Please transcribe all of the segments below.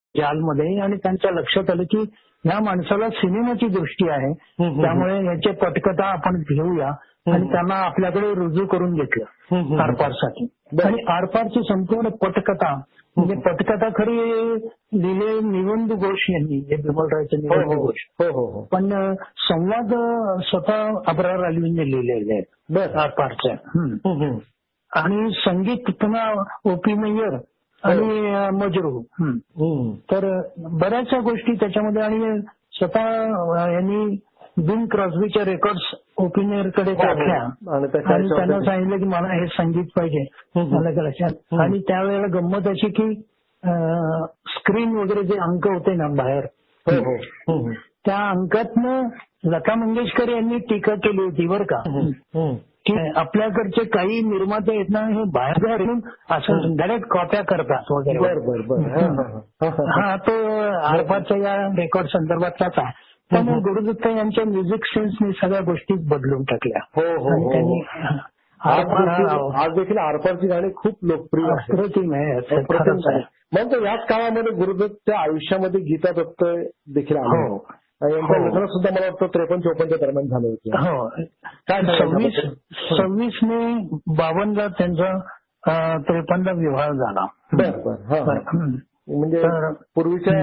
जालमध्ये आणि त्यांच्या लक्षात आलं की ह्या माणसाला सिनेमाची दृष्टी आहे, त्यामुळे याची पटकथा आपण घेऊया आणि त्यांना आपल्याकडे रुजू करून घेतलं आरपारसाठी. आणि आरपारची संपूर्ण पटकथा म्हणजे पटकथा खरी लिहिले निवंद घोष यांनी, हे बिमलरावचे निवंद घोष, पण संवाद स्वतः अब्रार अल्वींनी लिहिलेले आहेत आरपारचे. आणि संगीत पुन्हा ओपी मेयर आणि मजरू. तर बऱ्याचशा गोष्टी त्याच्यामध्ये. आणि स्वतः यांनी बिन क्रॉस्बीच्या रेकॉर्ड्स ओपिनियरकडे टाकल्या आणि त्यांना सांगितलं की मला हे संगीत पाहिजे मला लक्षात. आणि त्यावेळेला गंमत अशी की स्क्रीन वगैरे जे अंक होते ना बाहेर, त्या अंकातनं लता मंगेशकर यांनी टीका केली होती बरं का, की आपल्याकडचे काही निर्माते आहेत ना हे बाहेर येऊन असं डायरेक्ट कॉप्या करतात वगैरे. हा तो आरपारच्या या रेकॉर्ड संदर्भातलाच आहे. त्यामुळे गुरुदत्त यांच्या म्युझिक सेन्सने सगळ्या गोष्टी बदलून टाकल्या. आणि त्यांनी आज देखील आरपारची गाणी खूप लोकप्रिय आहे. मग याच काळामध्ये गुरुदत्तच्या आयुष्यामध्ये गीता दत्त देखील आले. यांचं लग्न सुद्धा मला वाटतं 53-54 दरम्यान झालं होतं. काय 26 मे 52 त्यांचा 53 विवाह झाला. म्हणजे पूर्वीच्या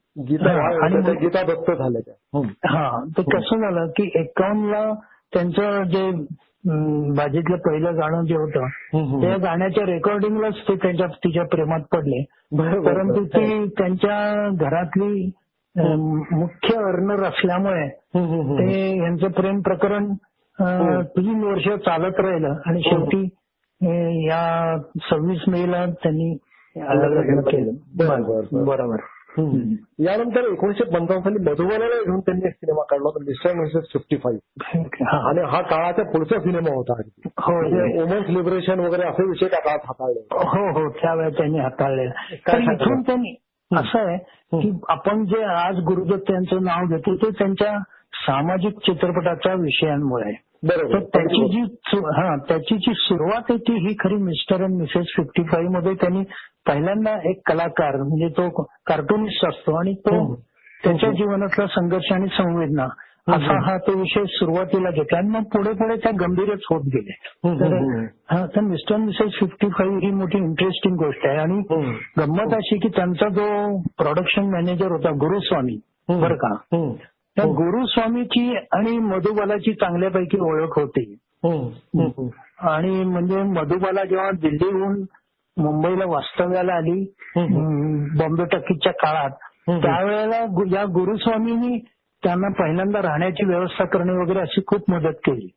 गीता दत्त झाल्या त्या. हा, तर कसं झालं की 51ला त्यांचं जे बाजीतलं पहिलं गाणं जे होतं त्या गाण्याच्या रेकॉर्डिंगलाच ते तिच्या प्रेमात पडले. परंतु ती त्यांच्या घरातली मुख्य अर्नर असल्यामुळे ते यांचं प्रेम प्रकरण 3 वर्ष चालत राहिलं आणि शेवटी या 26 मेला त्यांनी लग्न केलं. बरोबर. यानंतर 1955 साली मधुबालाला घेऊन त्यांनी एक सिनेमा काढला होता, मिस्टर अँड मिसेस 55. आणि हा काळाचा पुढचा सिनेमा होता. वुमन्स लिबरेशन वगैरे असे विषय त्या काळात हाताळले. हो, त्यावेळेस त्यांनी हाताळले. तर इथून त्यांनी असं आहे की आपण जे आज गुरुदत्त यांचं नाव घेतो ते त्यांच्या सामाजिक चित्रपटाच्या विषयांमुळे. तर त्याची जी सुरुवात आहे ती ही खरी मिस्टर अँड मिसेस 55 मध्ये त्यांनी पहिल्यांदा एक कलाकार म्हणजे तो कार्टुनिस्ट असतो आणि तो त्याच्या जीवनातला संघर्ष आणि संवेदना असा हा तो विषय सुरुवातीला घेतला आणि मग पुढे पुढे त्या गंभीरच होत गेले. तर मिस्टर अँड मिसेस 55 ही मोठी इंटरेस्टिंग गोष्ट आहे. आणि गंमत अशी की त्यांचा जो प्रोडक्शन मॅनेजर होता गुरुस्वामी, बरं का, त्या गुरुस्वामीची आणि मधुबालाची चांगल्यापैकी ओळख होती. आणि म्हणजे मधुबाला जेव्हा दिल्लीहून मुंबईला वास्तव्याला आली बॉम्बे टॉकीजच्या काळात, त्यावेळेला या गुरुस्वामींनी त्यांना पहिल्यांदा राहण्याची व्यवस्था करणे वगैरे अशी खूप मदत केली.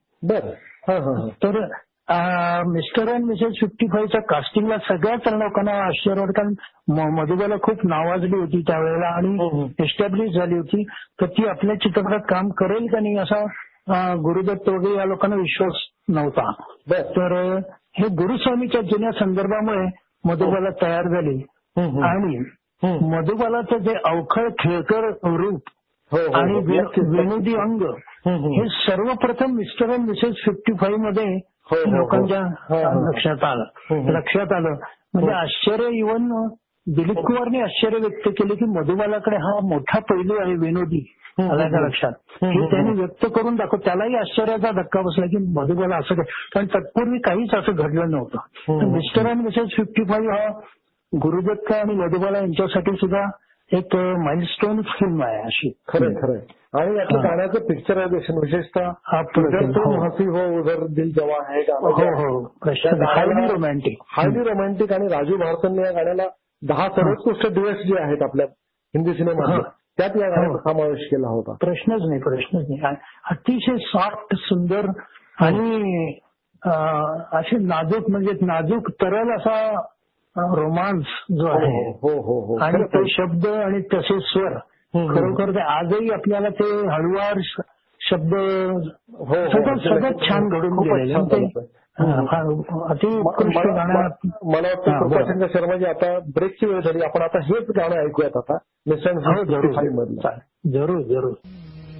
तर मिस्टर अँड मिसेस 55च्या कास्टिंगला सगळ्याच लोकांना आश्चर्य वाटलं, कारण मधुबाला खूप नावाजली होती त्यावेळेला आणि एस्टॅब्लिश झाली होती. तर ती आपल्या चित्रपटात काम करेल का नाही असा गुरुदत्त वगैरे या लोकांना विश्वास नव्हता. तर हे गुरुस्वामीच्या जुन्या संदर्भामुळे मधुबाला तयार झाली. आणि मधुबालाचं जे अवखळ खेळकर रूप आणि विनोदी अंग हे सर्वप्रथम मिस्टर अँड मिसेस 55 मध्ये लोकांच्या लक्षात आलं. म्हणजे आश्चर्य, इव्हन दिलीप कुमारने आश्चर्य व्यक्त केले की मधुबालाकडे हा मोठा पैलू आहे विनोदी, आला लक्षात, हे त्यांनी व्यक्त करून दाखव. त्यालाही आश्चर्याचा धक्का बसला की मधुबाला असं काय, कारण तत्पूर्वी काहीच असं घडलं नव्हतं. मिस्टर अँड मिसेस 55 हा गुरुदत्त आणि मधुबाला यांच्यासाठी सुद्धा एक माइलस्टोन फिल्म आहे अशी. खरं. आणि यातलं गाण्याचं पिक्चरायझेशन विशेषतः हसी हो उधर दिल जवा है हायली रोमॅन्टिक आणि राजू भारतनने या गाण्याला 10 सर्वोत्कृष्ट दिवस जे आहेत आपल्या हिंदी सिनेमात त्यात या गाण्याचा समावेश केला होता. प्रश्नच नाही. अतिशय सॉफ्ट, सुंदर आणि असे नाजूक तरल असा रोमांस जो आहे आणि ते शब्द आणि तसे स्वर खरोखर ते आजही आपल्याला ते हळुवार शब्द सगळं छान घडून गेलेले. अतिउत्कृष्ट गाणं. मला वाटतं कृपाशंकर शर्माजी आता ब्रेकची वेळ झाली, आपण आता हेच गाणं ऐकूयात आता मिस्टर. जरूर.